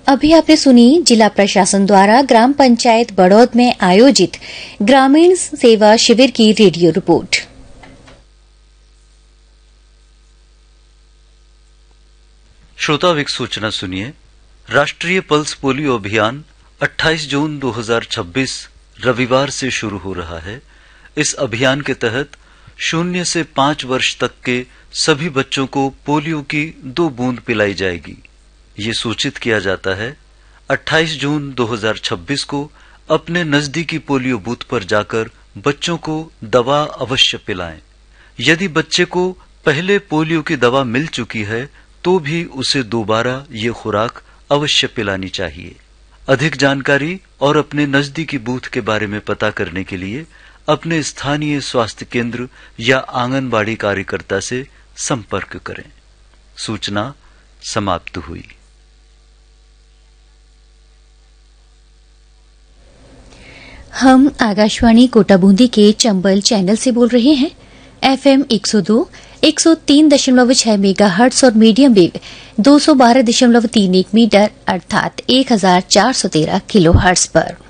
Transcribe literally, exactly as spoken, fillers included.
अभी आपने सुनी जिला प्रशासन द्वारा ग्राम पंचायत बड़ौद में आयोजित ग्रामीण सेवा शिविर की रेडियो रिपोर्ट। श्रोताविक सूचना सुनिए। राष्ट्रीय पल्स पोलियो अभियान अट्ठाईस जून दो हज़ार छब्बीस रविवार से शुरू हो रहा है। इस अभियान के तहत शून्य से पांच वर्ष तक के सभी बच्चों को पोलियो की दो बूंद पिलाई जाएगी। ये सूचित किया जाता है अट्ठाईस जून दो हज़ार छब्बीस को अपने नजदीकी पोलियो बूथ पर जाकर बच्चों को दवा अवश्य पिलाएं। यदि बच्चे को पहले पोलियो की दवा मिल चुकी है तो भी उसे दोबारा ये खुराक अवश्य पिलानी चाहिए। अधिक जानकारी और अपने नजदीकी बूथ के बारे में पता करने के लिए अपने स्थानीय स्वास्थ्य केंद्र या आंगनबाड़ी कार्यकर्ता से संपर्क करें। सूचना समाप्त हुई। हम आकाशवाणी कोटा बूंदी के चंबल चैनल से बोल रहे हैं। एफएम एक सौ दो, एक सौ तीन दशमलव छह मेगा हर्ट्ज और मीडियम वेव दो सौ बारह दशमलव तीन एक मीटर अर्थात एक हजार चार सौ तेरह किलो हर्ट्ज पर।